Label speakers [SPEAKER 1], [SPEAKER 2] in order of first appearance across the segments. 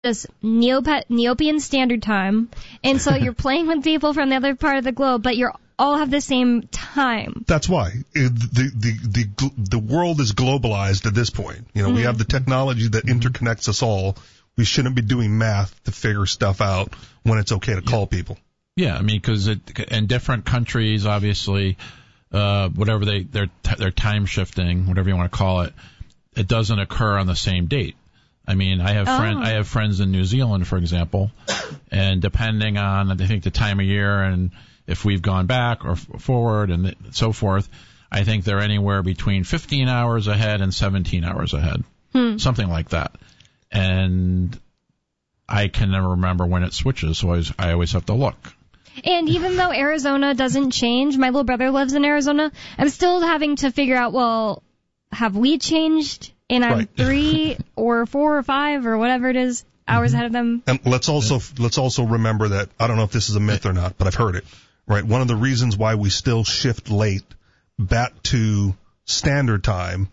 [SPEAKER 1] this Neopian Standard Time, and so you're playing with people from the other part of the globe, but you're all have the same time.
[SPEAKER 2] That's why the world is globalized at this point. You know, we have the technology that interconnects us all. We shouldn't be doing math to figure stuff out when it's okay to call people.
[SPEAKER 3] Yeah, I mean, because in different countries, obviously, whatever they're time shifting, whatever you want to call it, it doesn't occur on the same date. I mean, I have friends in New Zealand, for example, and depending on, I think, the time of year and if we've gone back or forward and so forth, I think they're anywhere between 15 hours ahead and 17 hours ahead, something like that. And I can never remember when it switches, so I always have to look.
[SPEAKER 1] And even though Arizona doesn't change, my little brother lives in Arizona, I'm still having to figure out, well, have we changed? And I'm 3 or 4 or 5 or whatever it is hours ahead of them.
[SPEAKER 2] And let's also remember that, I don't know if this is a myth or not, but I've heard it, right? One of the reasons why we still shift late back to standard time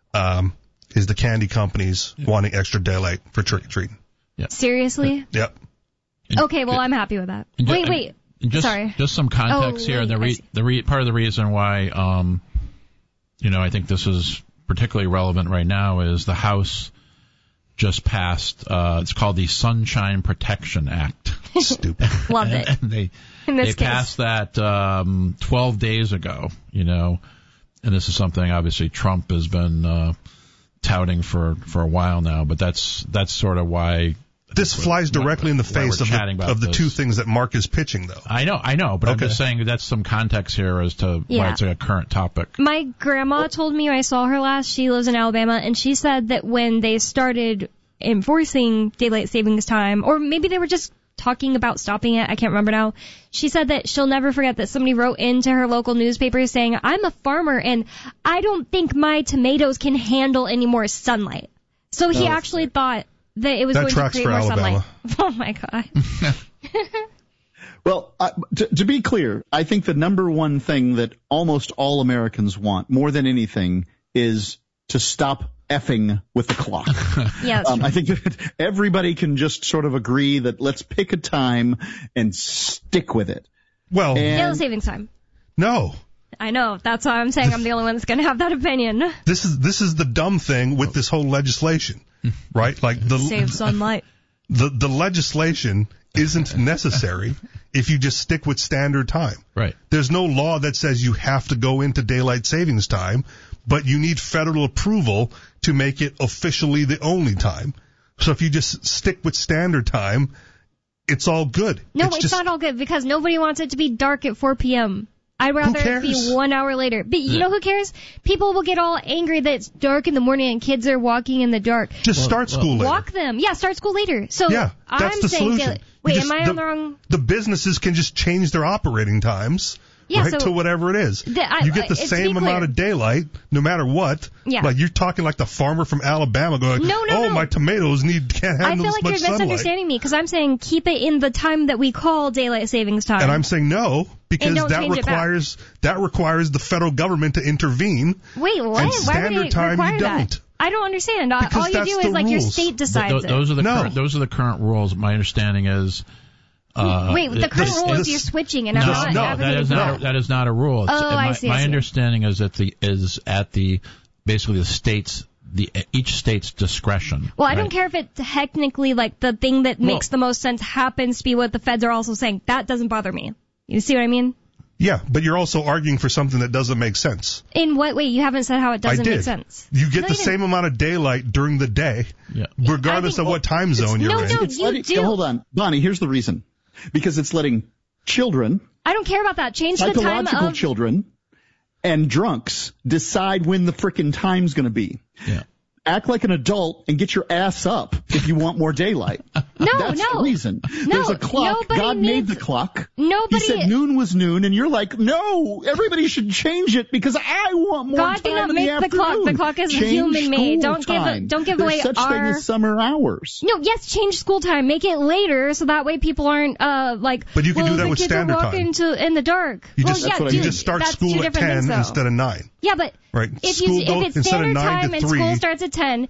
[SPEAKER 2] is the candy companies wanting extra daylight for trick-or-treating.
[SPEAKER 3] Yeah.
[SPEAKER 1] Yep. Okay, well, I'm happy with that. Wait. Sorry.
[SPEAKER 3] Just some context here. The part of the reason why, I think this is particularly relevant right now is the House just passed, it's called the Sunshine Protection Act.
[SPEAKER 2] Stupid.
[SPEAKER 1] Loved it.
[SPEAKER 3] And they passed that 12 days ago, and this is something obviously Trump has been touting for a while now, but that's sort of why
[SPEAKER 2] this flies directly in the face of the two things that Mark is pitching, though.
[SPEAKER 3] I know, but I'm just saying that's some context here as to why it's a current topic.
[SPEAKER 1] My grandma told me when I saw her last, she lives in Alabama, and she said that when they started enforcing daylight savings time, or maybe they were just talking about stopping it, I can't remember now, she said that she'll never forget that somebody wrote into her local newspaper saying, I'm a farmer, and I don't think my tomatoes can handle any more sunlight. So he actually thought that it was going to create more sunlight. Oh, my God.
[SPEAKER 4] Well, to be clear, I think the number one thing that almost all Americans want, more than anything, is to stop effing with the clock.
[SPEAKER 1] Yeah,
[SPEAKER 4] I think that everybody can just sort of agree that let's pick a time and stick with it.
[SPEAKER 2] Well,
[SPEAKER 1] daylight savings time.
[SPEAKER 2] No.
[SPEAKER 1] I know. That's why I'm saying I'm the only one that's going to have that opinion.
[SPEAKER 2] This is the dumb thing with this whole legislation, right? Like
[SPEAKER 1] save sunlight.
[SPEAKER 2] The legislation isn't necessary if you just stick with standard time.
[SPEAKER 3] Right.
[SPEAKER 2] There's no law that says you have to go into daylight savings time, but you need federal approval to make it officially the only time. So if you just stick with standard time, it's all good.
[SPEAKER 1] No, it's not all good because nobody wants it to be dark at 4 p.m. I'd rather it be 1 hour later. But you know who cares? People will get all angry that it's dark in the morning and kids are walking in the dark.
[SPEAKER 2] Just start school later.
[SPEAKER 1] Walk them. Yeah, start school later. So
[SPEAKER 2] that's
[SPEAKER 1] I'm
[SPEAKER 2] the
[SPEAKER 1] saying,
[SPEAKER 2] solution.
[SPEAKER 1] Wait, am I on the wrong?
[SPEAKER 2] The businesses can just change their operating times.
[SPEAKER 1] Yeah,
[SPEAKER 2] right, to whatever it is. You get the same amount of daylight no matter what.
[SPEAKER 1] Yeah.
[SPEAKER 2] Like you're talking like the farmer from Alabama going,
[SPEAKER 1] no.
[SPEAKER 2] My tomatoes can't handle this much sunlight.
[SPEAKER 1] I feel like you're misunderstanding me because I'm saying keep it in the time that we call daylight savings time.
[SPEAKER 2] And I'm saying no because that requires the federal government to intervene.
[SPEAKER 1] Wait, what?
[SPEAKER 2] And standard time you don't.
[SPEAKER 1] That? I don't understand.
[SPEAKER 2] Because
[SPEAKER 1] all you do is like rules. Your state decides
[SPEAKER 3] those are the current rules. My understanding is.
[SPEAKER 1] The current rule is you're switching, and I'm not advocating
[SPEAKER 3] that is not a rule.
[SPEAKER 1] I see.
[SPEAKER 3] My understanding is at basically the state's each state's discretion.
[SPEAKER 1] Well, I don't care if it technically like the thing that makes the most sense happens to be what the feds are also saying. That doesn't bother me. You see what I mean?
[SPEAKER 2] Yeah, but you're also arguing for something that doesn't make sense.
[SPEAKER 1] In what way? You haven't said how it doesn't make sense.
[SPEAKER 2] You get the same amount of daylight during the day, regardless of what time zone you're in.
[SPEAKER 1] You do.
[SPEAKER 4] Hold on, Bonnie. Here's the reason. Because it's letting children.
[SPEAKER 1] I don't care about that. Change the time of
[SPEAKER 4] psychological children and drunks decide when the frickin' time's going to be.
[SPEAKER 3] Yeah.
[SPEAKER 4] Act like an adult and get your ass up if you want more daylight. That's the reason. There's a clock. God made the clock. He said noon was noon, and you're like, no, everybody should change it because I want more
[SPEAKER 1] God
[SPEAKER 4] time in
[SPEAKER 1] the
[SPEAKER 4] the afternoon.
[SPEAKER 1] The clock. The clock is human-made. Don't give away
[SPEAKER 4] There's such thing as summer hours.
[SPEAKER 1] No, yes, change school time. Make it later so that way people aren't like.
[SPEAKER 2] But you can do that with standard time.
[SPEAKER 1] The kids are walking in the dark.
[SPEAKER 2] You just start school at 10 instead of 9.
[SPEAKER 1] Yeah, but if it's standard time and school starts at 10,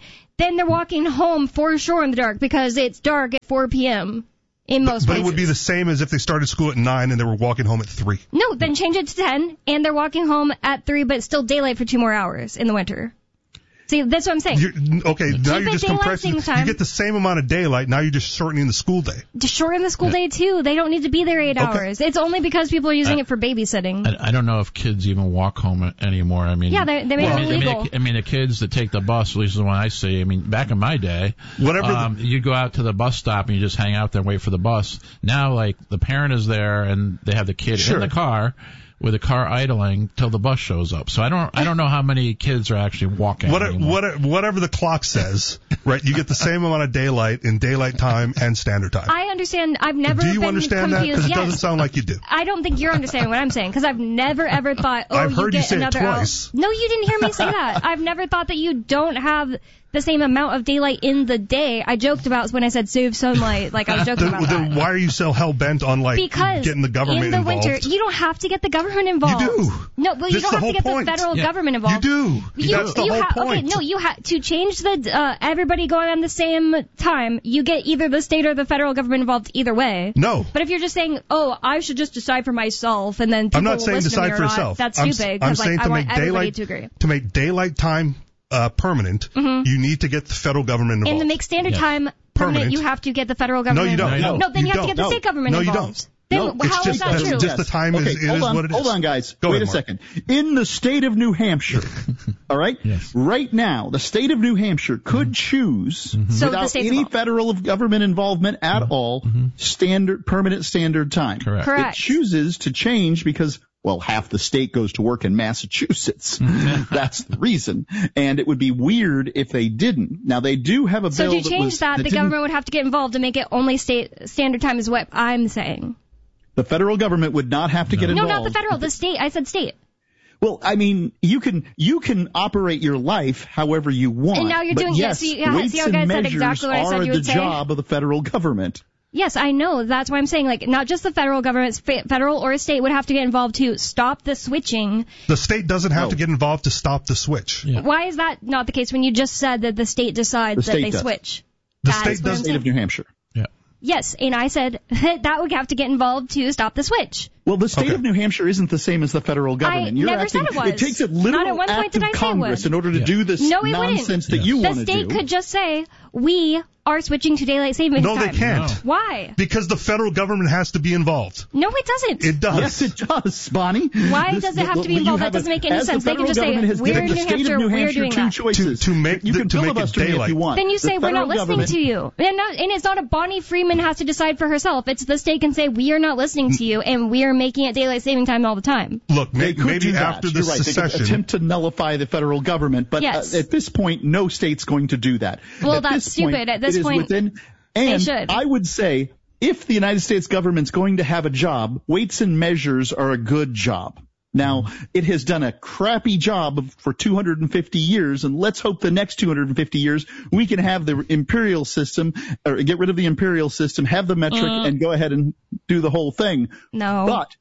[SPEAKER 1] then they're walking home for sure in the dark because it's dark at 4 p.m. in most places.
[SPEAKER 2] But it would be the same as if they started school at 9 and they were walking home at 3.
[SPEAKER 1] No, then change it to 10, and they're walking home at 3, but it's still daylight for 2 more hours in the winter. See, that's what I'm saying.
[SPEAKER 2] Okay, now you're just compressing. You get the same amount of daylight. Now you're just shortening the school day.
[SPEAKER 1] To shorten the school day, too. They don't need to be there 8 hours. It's only because people are using it for babysitting.
[SPEAKER 3] I don't know if kids even walk home anymore. I mean,
[SPEAKER 1] yeah, they make it illegal.
[SPEAKER 3] I mean, the kids that take the bus, at least the one I see, I mean, back in my day, you'd go out to the bus stop and you just hang out there and wait for the bus. Now, like, the parent is there and they have the kid in the car, with a car idling till the bus shows up. So I don't know how many kids are actually walking.
[SPEAKER 2] Whatever the clock says, right? You get the same amount of daylight in daylight time and standard time.
[SPEAKER 1] I understand. I've never been confused.
[SPEAKER 2] Do you understand that? Because it doesn't sound like you do.
[SPEAKER 1] I don't think you're understanding what I'm saying, because I've never ever thought,
[SPEAKER 2] I've heard
[SPEAKER 1] you
[SPEAKER 2] say
[SPEAKER 1] another
[SPEAKER 2] it twice.
[SPEAKER 1] No, you didn't hear me say that. I've never thought that you don't have the same amount of daylight in the day. I joked about when I said save sunlight, like I was joking about that.
[SPEAKER 2] Then why are you so hell-bent on, getting the government involved?
[SPEAKER 1] Because in the winter, you don't have to get the government involved.
[SPEAKER 2] You do.
[SPEAKER 1] No, but you don't have to get the federal government involved.
[SPEAKER 2] You do. That's the whole point.
[SPEAKER 1] Okay, no, you have to change the everybody going on the same time. You get either the state or the federal government involved either way.
[SPEAKER 2] No.
[SPEAKER 1] But if you're just saying, I should just decide for myself, and then people
[SPEAKER 2] I'm not
[SPEAKER 1] will
[SPEAKER 2] saying
[SPEAKER 1] listen
[SPEAKER 2] decide
[SPEAKER 1] to me
[SPEAKER 2] for
[SPEAKER 1] or
[SPEAKER 2] yourself.
[SPEAKER 1] That's stupid, because I want everybody to agree.
[SPEAKER 2] To make daylight time permanent, you need to get the federal government involved.
[SPEAKER 1] And to make standard time permanent, you have to get the federal government involved.
[SPEAKER 2] No, you don't.
[SPEAKER 1] No, then you have to get the state government involved.
[SPEAKER 2] No, you don't.
[SPEAKER 1] Then how is that true?
[SPEAKER 2] Just the time is what it is.
[SPEAKER 4] Hold on, guys. Wait a second. In the state of New Hampshire, all right?
[SPEAKER 3] Yes.
[SPEAKER 4] Right now, the state of New Hampshire could choose, without any federal government involvement at all, permanent standard time.
[SPEAKER 3] Correct.
[SPEAKER 4] It chooses to change because, half the state goes to work in Massachusetts. That's the reason. And it would be weird if they didn't. Now, they do have a bill
[SPEAKER 1] So to change that, the government would have to get involved to make it only state standard time is what I'm saying.
[SPEAKER 4] The federal government would not have to get involved.
[SPEAKER 1] No, not the federal. The state. I said state.
[SPEAKER 4] Well, I mean, you can operate your life however you want.
[SPEAKER 1] And now you're doing
[SPEAKER 4] weights and measures are the job of the federal government.
[SPEAKER 1] Yes, I know. That's why I'm saying, not just the federal government, federal or state would have to get involved to stop the switching.
[SPEAKER 2] The state doesn't have to get involved to stop the switch.
[SPEAKER 1] Yeah. Why is that not the case when you just said that the state decides that they switch?
[SPEAKER 2] The state does.
[SPEAKER 4] The state of New Hampshire.
[SPEAKER 3] Yeah.
[SPEAKER 1] Yes, and I said that would have to get involved to stop the switch.
[SPEAKER 4] Well, the state of New Hampshire isn't the same as the federal government.
[SPEAKER 1] I never said it was.
[SPEAKER 4] It takes a literal act of Congress in order to do this nonsense that you want to do.
[SPEAKER 1] The state could just say, we are switching to daylight savings time.
[SPEAKER 2] No, they can't.
[SPEAKER 3] No.
[SPEAKER 1] Why?
[SPEAKER 2] Because the federal government has to be involved.
[SPEAKER 1] No, it doesn't.
[SPEAKER 2] It does.
[SPEAKER 4] Yes, it does, Bonnie.
[SPEAKER 1] Why does it have to be involved? That doesn't make any sense. They can just say, we're in New Hampshire, we're doing that.
[SPEAKER 2] You can filibuster me if you want.
[SPEAKER 1] Then you say, we're not listening to you. And it's not a Bonnie Freeman has to decide for herself. It's the state can say, we are not listening to you, and we are making it daylight saving time all the time.
[SPEAKER 2] Look, maybe after the secession.
[SPEAKER 4] They could attempt to nullify the federal government, but at this point, no state's going to do that.
[SPEAKER 1] Well, that's stupid. At this point, they should.
[SPEAKER 4] I would say, if the United States government's going to have a job, weights and measures are a good job. Now, it has done a crappy job for 250 years, and let's hope the next 250 years we can have the imperial system, or get rid of the imperial system, have the metric, and go ahead and do the whole thing.
[SPEAKER 1] No.
[SPEAKER 4] But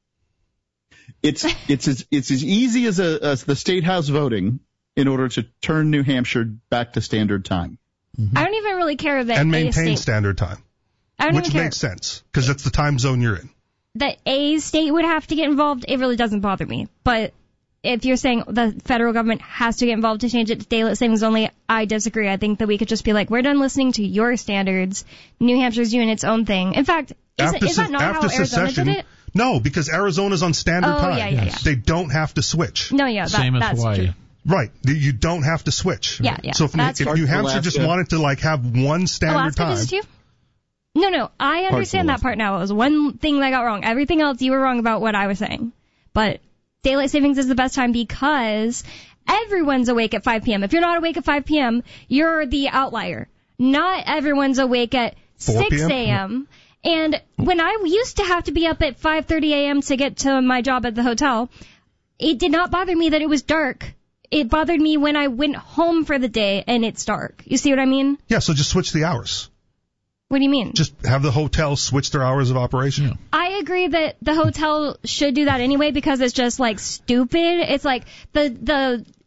[SPEAKER 4] it's as easy as the state house voting in order to turn New Hampshire back to standard time.
[SPEAKER 1] I don't even really care that
[SPEAKER 2] and maintain standard time, which makes sense because that's the time zone you're in.
[SPEAKER 1] That a state would have to get involved, it really doesn't bother me. But if you're saying the federal government has to get involved to change it to daylight savings only, I disagree. I think that we could just be like, we're done listening to your standards. New Hampshire's doing its own thing. In fact, is that not how Arizona did it?
[SPEAKER 2] No, because Arizona's on standard time.
[SPEAKER 1] Yeah.
[SPEAKER 2] They don't have to switch.
[SPEAKER 1] No,
[SPEAKER 3] Same as Hawaii.
[SPEAKER 1] True.
[SPEAKER 2] Right. You don't have to switch.
[SPEAKER 1] Yeah.
[SPEAKER 2] So if New Hampshire just wanted to have one standard time.
[SPEAKER 1] Alaska does it too? No, I understand that part now. It was one thing that I got wrong. Everything else, you were wrong about what I was saying. But daylight savings is the best time because everyone's awake at 5 p.m. If you're not awake at 5 p.m., you're the outlier. Not everyone's awake at 6 a.m. And when I used to have to be up at 5:30 a.m. to get to my job at the hotel, it did not bother me that it was dark. It bothered me when I went home for the day and it's dark. You see what I mean?
[SPEAKER 2] Yeah, so just switch the hours.
[SPEAKER 1] What do you mean?
[SPEAKER 2] Just have the hotel switch their hours of operation. Yeah.
[SPEAKER 1] I agree that the hotel should do that anyway because it's just stupid. It's like the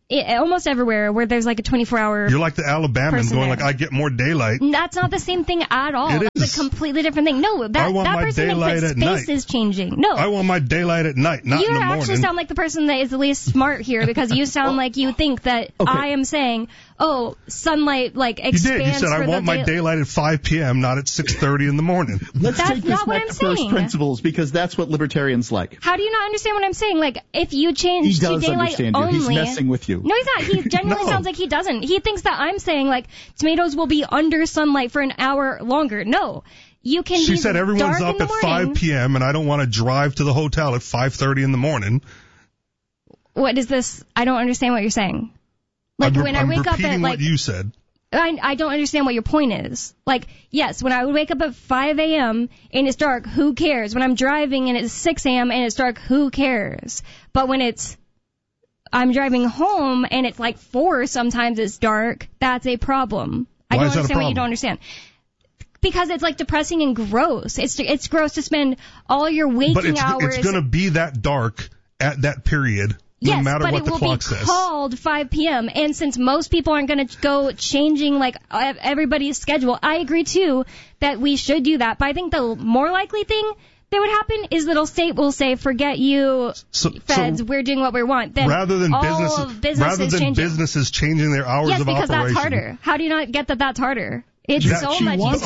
[SPEAKER 1] almost everywhere where there's like a 24-hour.
[SPEAKER 2] You're like the Alabaman going like, I get more daylight.
[SPEAKER 1] That's not the same thing at all. That's a completely different thing. No, that person thinks that space is changing. No.
[SPEAKER 2] I want my daylight at night, not in the morning.
[SPEAKER 1] You actually sound like the person that is the least smart here because you sound like you think that I am saying, sunlight like expands.
[SPEAKER 2] You did. You said I want my daylight at 5 p.m., not at 6:30 in the morning.
[SPEAKER 4] Let's take this back to first principles because that's what libertarians like.
[SPEAKER 1] How do you not understand what I'm saying? Like, if you change to daylight only.
[SPEAKER 4] He's messing with you.
[SPEAKER 1] No, he's not. He genuinely sounds like he doesn't. He thinks that I'm saying, like, tomatoes will be under sunlight for an hour longer. No. You can
[SPEAKER 2] She said everyone's up at 5 p.m. and I don't want to drive to the hotel at 5:30 in the morning.
[SPEAKER 1] What is this? I don't understand what you're saying. Like, when I wake up at, like,
[SPEAKER 2] what you said.
[SPEAKER 1] I don't understand what your point is. Like, yes, when I would wake up at 5 a.m. and it's dark, who cares? When I'm driving and it's 6 a.m. and it's dark, who cares? But when I'm driving home and it's like 4, sometimes it's dark, that's a problem. I don't understand what you don't understand. Because it's like depressing and gross. It's gross to spend all your waking hours.
[SPEAKER 2] But it's going to be that dark at that period. No matter what the clock says.
[SPEAKER 1] Yes, but it will be called 5 p.m. And since most people aren't going to go changing like everybody's schedule, I agree too that we should do that. But I think the more likely thing that would happen is that state will say, "Forget you, feds. We're doing what we want." Then
[SPEAKER 2] rather than businesses changing their hours of operation.
[SPEAKER 1] Yes, because that's harder. How do you not get that that's harder? It's so much easier.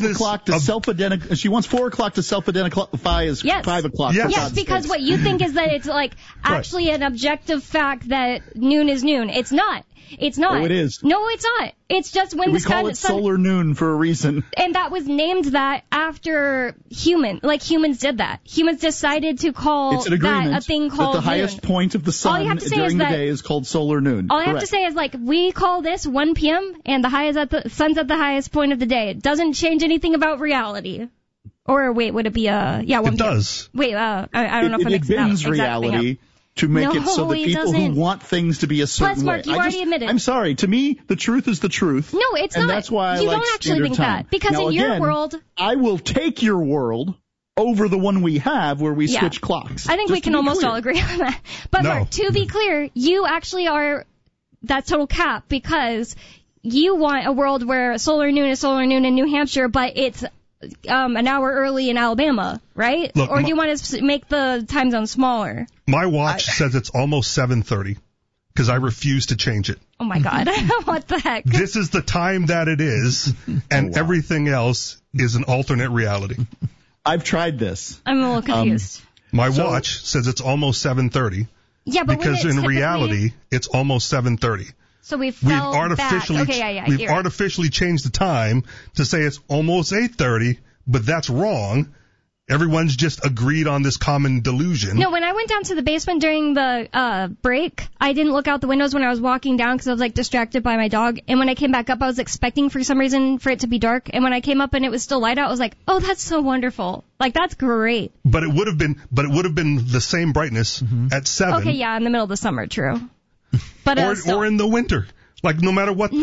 [SPEAKER 4] She wants 4 o'clock to self-identify as 5 o'clock.
[SPEAKER 1] Yes, because what you think is that it's like actually an objective fact that noon is noon. It's not. It's not.
[SPEAKER 4] Oh, it is.
[SPEAKER 1] No, it's not. It's just when
[SPEAKER 4] we call it solar noon for a reason.
[SPEAKER 1] And that was named that after humans did that. Humans decided to call that a thing called
[SPEAKER 4] that the highest point of the sun during the day is called solar noon.
[SPEAKER 1] All I have to say is, like, we call this 1 p.m. and the sun's at the highest point of the day. It doesn't change anything about reality. Or wait, would it be 1 p.m.?
[SPEAKER 2] It does.
[SPEAKER 1] Wait, I don't know if
[SPEAKER 4] it bends reality. To make it so that people who want things to be a certain
[SPEAKER 1] Mark,
[SPEAKER 4] way.
[SPEAKER 1] You already admitted.
[SPEAKER 4] I'm sorry. To me, the truth is the truth.
[SPEAKER 1] No, it's not.
[SPEAKER 4] And that's why
[SPEAKER 1] you
[SPEAKER 4] I like
[SPEAKER 1] don't actually think
[SPEAKER 4] time.
[SPEAKER 1] That. Because
[SPEAKER 4] now,
[SPEAKER 1] in your world...
[SPEAKER 4] I will take your world over the one we have where we switch clocks.
[SPEAKER 1] I think we can almost all agree on that. But Mark, to be clear, you actually are... That's total cap because you want a world where solar noon is solar noon in New Hampshire, but it's... an hour early in Alabama, right?
[SPEAKER 2] Look,
[SPEAKER 1] or do you want to make the time zone smaller?
[SPEAKER 2] My watch says it's almost 7:30 because I refuse to change it.
[SPEAKER 1] Oh my God. What the heck?
[SPEAKER 2] This is the time that it is, and everything else is an alternate reality.
[SPEAKER 4] I've tried this.
[SPEAKER 1] I'm a little confused.
[SPEAKER 2] My watch says it's almost 7:30.
[SPEAKER 1] Yeah, but
[SPEAKER 2] because in reality, it's almost 7:30.
[SPEAKER 1] So we've artificially
[SPEAKER 2] changed the time to say it's almost 8:30, but that's wrong. Everyone's just agreed on this common delusion.
[SPEAKER 1] No, when I went down to the basement during the break, I didn't look out the windows when I was walking down because I was like distracted by my dog. And when I came back up, I was expecting for some reason for it to be dark. And when I came up and it was still light out, I was like, "Oh, that's so wonderful! Like that's great."
[SPEAKER 2] But it would have been the same brightness at 7.
[SPEAKER 1] Okay, yeah, in the middle of the summer, true. But
[SPEAKER 2] or in the winter, like no matter what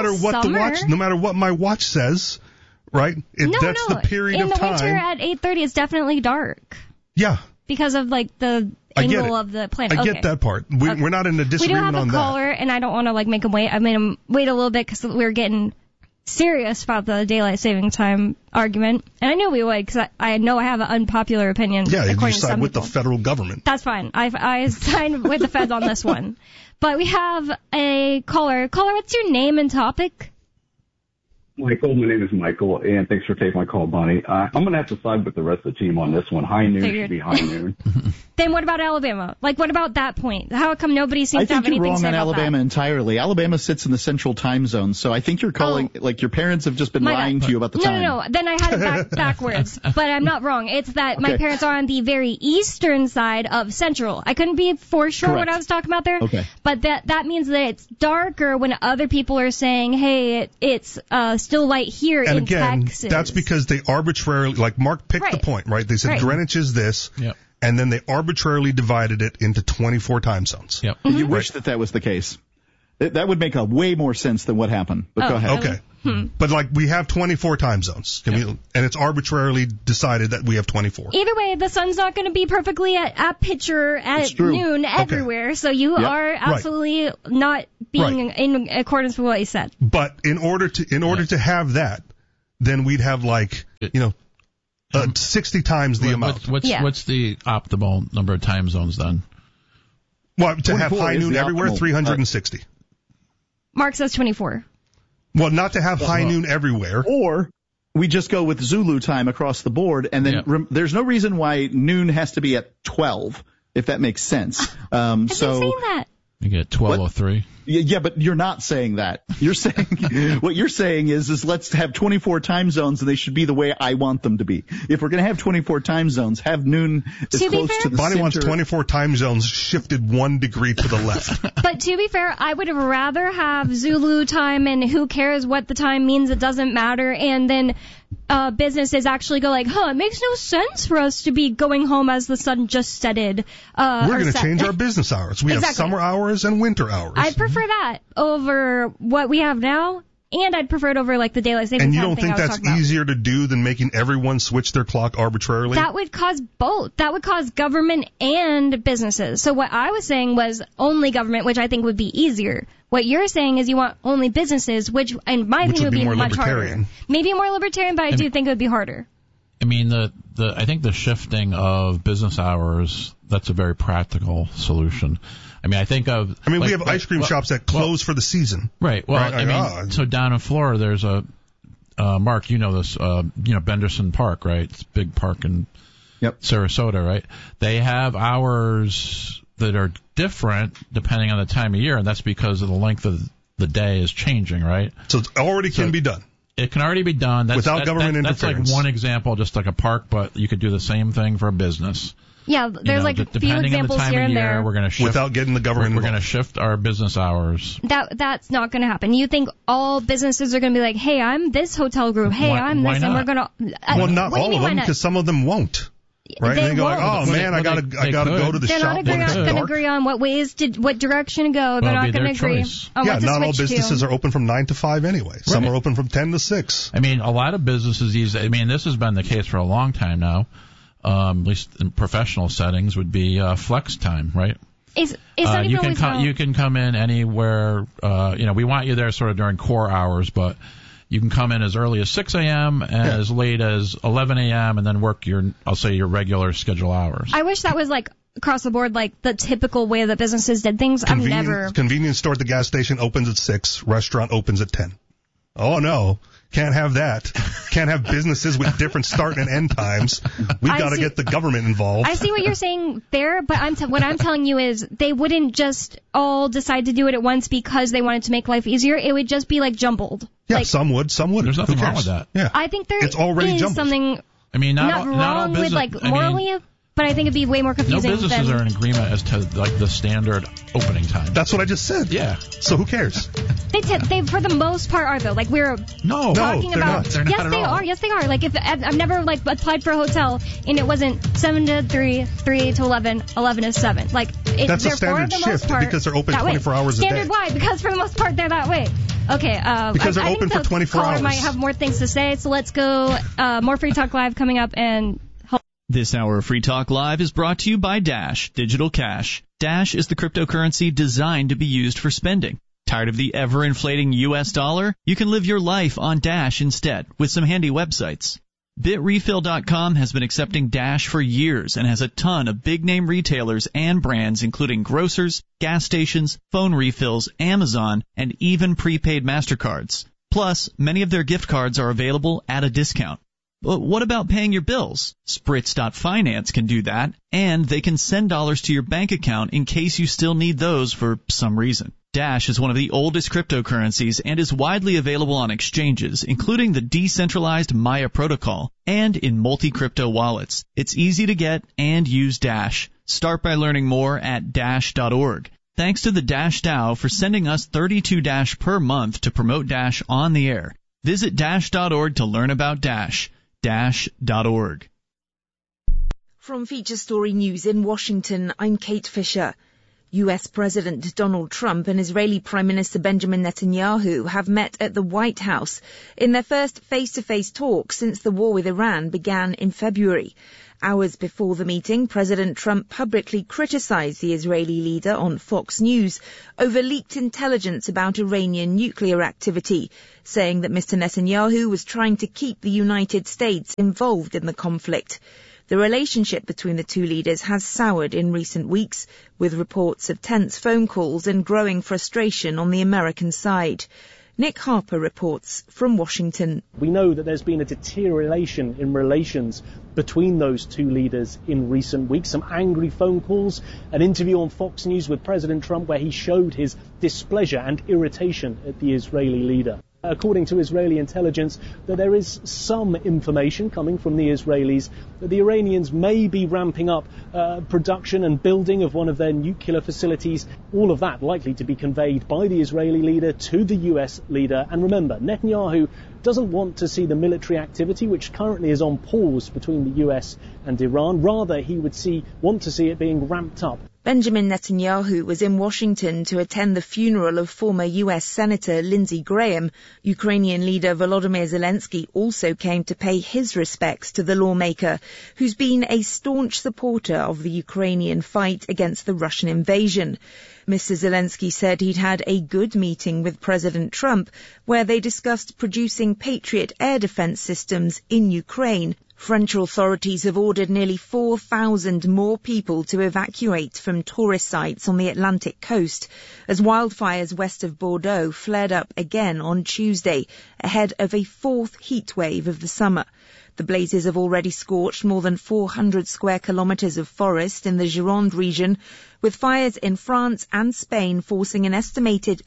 [SPEAKER 2] my watch says, right? That's the period of time.
[SPEAKER 1] In the winter at 8:30, it's definitely dark.
[SPEAKER 2] Yeah.
[SPEAKER 1] Because of like the angle of the planet.
[SPEAKER 2] I get that part. We're not in a disagreement on that.
[SPEAKER 1] We do have a caller, and I don't want to like make him wait. I made him wait a little bit because we were getting serious about the daylight saving time argument, and I knew we would because I know I have an unpopular opinion.
[SPEAKER 2] Yeah, you side with the federal government.
[SPEAKER 1] That's fine. I signed with the feds on this one. But we have a caller. Caller, what's your name and topic?
[SPEAKER 5] Michael, my name is Michael, and thanks for taking my call, Bonnie. I'm going to have to side with the rest of the team on this one. High noon should be high noon.
[SPEAKER 1] Then what about Alabama? Like, what about that point? How come nobody seems to have anything to say about that?
[SPEAKER 4] I think you're wrong on Alabama entirely. Alabama sits in the central time zone, so I think you're calling, like your parents have just been lying to you about the time.
[SPEAKER 1] No. Then I had it backwards. But I'm not wrong. It's that my parents are on the very eastern side of central. I couldn't be for sure what I was talking about there.
[SPEAKER 4] Okay.
[SPEAKER 1] But that means that it's darker when other people are saying, hey, it's still light here in Texas.
[SPEAKER 2] And again, that's because they arbitrarily, like Mark picked the point, right? They said Greenwich is this.
[SPEAKER 3] Yep.
[SPEAKER 2] And then they arbitrarily divided it into 24 time zones.
[SPEAKER 3] Yep.
[SPEAKER 4] You wish that was the case. That would make a way more sense than what happened. But go ahead.
[SPEAKER 2] Okay. But like we have 24 time zones, and it's arbitrarily decided that we have 24.
[SPEAKER 1] Either way, the sun's not going to be perfectly at picture at noon everywhere, so you are absolutely not being in accordance with what you said.
[SPEAKER 2] But in order to have that, then we'd have 60 times the amount.
[SPEAKER 3] What's the optimal number of time zones then?
[SPEAKER 2] Well, to have high noon everywhere, 360.
[SPEAKER 1] Mark says 24.
[SPEAKER 2] Well, not to have high noon everywhere.
[SPEAKER 4] Or we just go with Zulu time across the board, and then there's no reason why noon has to be at 12, if that makes sense.
[SPEAKER 1] I've been saying that.
[SPEAKER 3] You get 12:03.
[SPEAKER 4] Yeah, but you're not saying that. You're saying what you're saying is let's have 24 time zones, and they should be the way I want them to be. If we're going to have 24 time zones, have noon as close to the
[SPEAKER 2] Bonnie
[SPEAKER 4] center.
[SPEAKER 2] wants 24 time zones shifted 1 degree to the left.
[SPEAKER 1] But to be fair, I would rather have Zulu time, and who cares what the time means, it doesn't matter, and then businesses actually go like, it makes no sense for us to be going home as the sun just setted.
[SPEAKER 2] We're going to change our business hours. We have summer hours and winter hours.
[SPEAKER 1] I'd prefer that over what we have now, and I'd prefer it over the daylight savings time.
[SPEAKER 2] And you don't think that's easier to do than making everyone switch their clock arbitrarily?
[SPEAKER 1] That would cause both. That would cause government and businesses. So what I was saying was only government, which I think would be easier. What you're saying is you want only businesses, which in my opinion would be much harder. Maybe more libertarian, but I do think it would be harder.
[SPEAKER 3] I mean, I think the shifting of business hours, that's a very practical solution. I mean, we have ice cream shops that close for the season. Right. Well, so down in Florida, there's Mark, you know this, Benderson Park, right? It's a big park in Sarasota, right? They have hours that are different depending on the time of year, and that's because of the length of the day is changing, right?
[SPEAKER 2] So it already can be done.
[SPEAKER 3] It can already be done.
[SPEAKER 2] Without government interference.
[SPEAKER 3] That's like one example, just like a park, but you could do the same thing for a business.
[SPEAKER 1] Yeah, there's a few examples here and there.
[SPEAKER 3] We're going to shift,
[SPEAKER 2] without getting the government
[SPEAKER 3] involved. We're going to shift our business hours.
[SPEAKER 1] That's not going to happen. You think all businesses are going to be like, hey, I'm this hotel group. Hey, I'm this, and we're going to...
[SPEAKER 2] Well, not all of them, because some of them won't. Right? And they go like, oh man, I gotta go to the shop.
[SPEAKER 1] They're not going to agree on what direction to go. They're not going to agree on what to
[SPEAKER 2] not all businesses are open from 9 to 5 anyway. Some are open from 10 to 6.
[SPEAKER 3] I mean, a lot of businesses this has been the case for a long time now, at least in professional settings, would be flex time, right? You can come in anywhere, we want you there sort of during core hours, but you can come in as early as 6 a.m., as late as 11 a.m., and then work your regular schedule hours.
[SPEAKER 1] I wish that was across the board, the typical way that businesses did things.
[SPEAKER 2] Convenience store at the gas station opens at 6, restaurant opens at 10. Oh no. Can't have that. Can't have businesses with different start and end times. We've got to get the government involved.
[SPEAKER 1] I see what you're saying there, but what I'm telling you is they wouldn't just all decide to do it at once because they wanted to make life easier. It would just be jumbled.
[SPEAKER 2] Yeah, some would, some wouldn't.
[SPEAKER 3] There's nothing wrong with that.
[SPEAKER 2] Yeah.
[SPEAKER 1] I think
[SPEAKER 2] it's already jumbled.
[SPEAKER 1] Something not wrong with morally. But I think it'd be way more confusing.
[SPEAKER 3] No businesses are in agreement as to the standard opening time.
[SPEAKER 2] That's what I just said.
[SPEAKER 3] Yeah.
[SPEAKER 2] So who cares?
[SPEAKER 1] They for the most part are though. We're talking about. Yes, they are. If I've never applied for a hotel and it wasn't 7 to 3, 3 to 11, 11 to 7.
[SPEAKER 2] That's a standard shift because they're open 24 hours a day.
[SPEAKER 1] Standard why? Because for the most part they're that way. Okay.
[SPEAKER 2] Because they're open for 24 hours.
[SPEAKER 1] Might have more things to say, so let's go. More Free Talk Live coming up and.
[SPEAKER 6] This hour of Free Talk Live is brought to you by Dash Digital Cash. Dash is the cryptocurrency designed to be used for spending. Tired of the ever-inflating U.S. dollar? You can live your life on Dash instead with some handy websites. BitRefill.com has been accepting Dash for years and has a ton of big-name retailers and brands including grocers, gas stations, phone refills, Amazon, and even prepaid MasterCards. Plus, many of their gift cards are available at a discount. But what about paying your bills? Spritz.finance can do that, and they can send dollars to your bank account in case you still need those for some reason. Dash is one of the oldest cryptocurrencies and is widely available on exchanges, including the decentralized Maya protocol, and in multi-crypto wallets. It's easy to get and use Dash. Start by learning more at Dash.org. Thanks to the Dash DAO for sending us 32 Dash per month to promote Dash on the air. Visit Dash.org to learn about Dash. Dash.org.
[SPEAKER 7] From Feature Story News in Washington, I'm Kate Fisher. US President Donald Trump and Israeli Prime Minister Benjamin Netanyahu have met at the White House in their first face-to-face talk since the war with Iran began in February. Hours before the meeting, President Trump publicly criticized the Israeli leader on Fox News over leaked intelligence about Iranian nuclear activity, saying that Mr. Netanyahu was trying to keep the United States involved in the conflict. The relationship between the two leaders has soured in recent weeks, with reports of tense phone calls and growing frustration on the American side. Nick Harper reports from Washington.
[SPEAKER 8] We know that there's been a deterioration in relations between those two leaders in recent weeks. Some angry phone calls, an interview on Fox News with President Trump where he showed his displeasure and irritation at the Israeli leader. According to Israeli intelligence, that there is some information coming from the Israelis that the Iranians may be ramping up production and building of one of their nuclear facilities. All of that likely to be conveyed by the Israeli leader to the US leader. And remember, Netanyahu doesn't want to see the military activity, which currently is on pause between the US and Iran. Rather, he would want to see it being ramped up.
[SPEAKER 7] Benjamin Netanyahu was in Washington to attend the funeral of former U.S. Senator Lindsey Graham. Ukrainian leader Volodymyr Zelensky also came to pay his respects to the lawmaker, who's been a staunch supporter of the Ukrainian fight against the Russian invasion. Mr. Zelensky said he'd had a good meeting with President Trump, where they discussed producing Patriot air defense systems in Ukraine. French authorities have ordered nearly 4,000 more people to evacuate from tourist sites on the Atlantic coast as wildfires west of Bordeaux flared up again on Tuesday ahead of a fourth heat wave of the summer. The blazes have already scorched more than 400 square kilometres of forest in the Gironde region, with fires in France and Spain forcing an estimated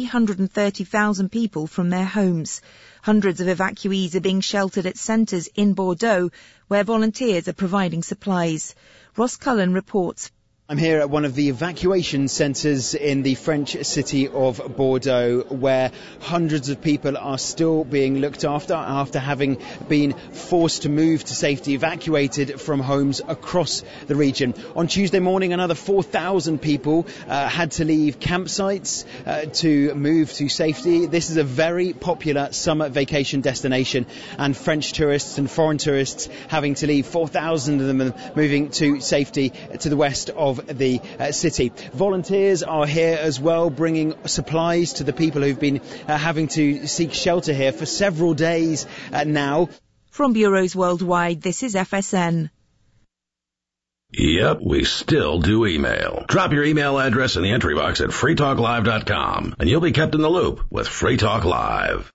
[SPEAKER 7] 330,000 people from their homes. Hundreds of evacuees are being sheltered at centres in Bordeaux, where volunteers are providing supplies. Ross Cullen reports.
[SPEAKER 9] I'm here at one of the evacuation centres in the French city of Bordeaux, where hundreds of people are still being looked after having been forced to move to safety, evacuated from homes across the region. On Tuesday morning, another 4,000 people had to leave campsites to move to safety. This is a very popular summer vacation destination, and French tourists and foreign tourists having to leave, 4,000 of them moving to safety to the west of the city. Volunteers are here as well, bringing supplies to the people who've been having to seek shelter here for several days now.
[SPEAKER 7] From bureaus worldwide, this is FSN.
[SPEAKER 10] Yep, we still do email. Drop your email address in the entry box at freetalklive.com and you'll be kept in the loop with Free Talk Live.